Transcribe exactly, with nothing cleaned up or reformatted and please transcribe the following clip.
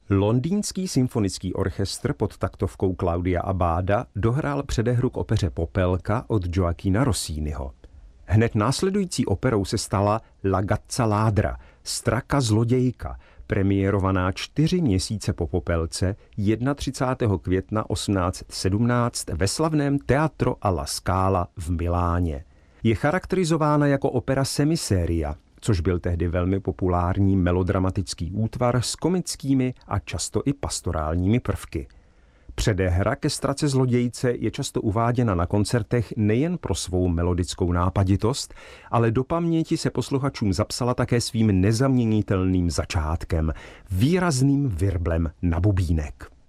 Londýnský symfonický orchestr pod taktovkou Claudia Abbada dohrál předehru k opeře Popelka od Gioachina Rossiniho. Hned následující operou se stala La Gazza Ladra, Straka zlodějka, premiérovaná čtyři měsíce po Popelce třicátého prvního května osmnáct sedmnáct ve slavném Teatro alla Scala v Miláně. Je charakterizována jako opera semiséria, což byl tehdy velmi populární melodramatický útvar s komickými a často i pastorálními prvky. Předehra ke Strace zlodějce je často uváděna na koncertech nejen pro svou melodickou nápaditost, ale do paměti se posluchačům zapsala také svým nezaměnitelným začátkem, výrazným virblem na bubínek.